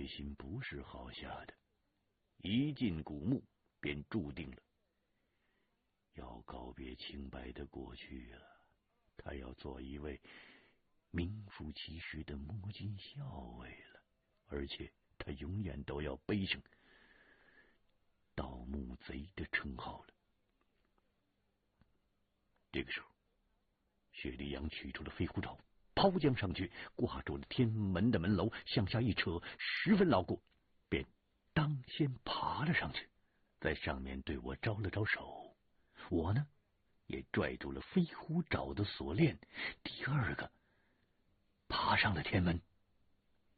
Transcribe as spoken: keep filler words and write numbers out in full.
决心不是好下的，一进古墓便注定了要告别清白的过去啊！他要做一位名副其实的摸金校尉了，而且他永远都要背上盗墓贼的称号了。这个时候，薛立阳取出了飞虎爪，抛将上去，挂住了天门的门楼，向下一扯，十分牢固，便当先爬了上去，在上面对我招了招手。我呢，也拽住了飞虎爪的锁链，第二个爬上了天门。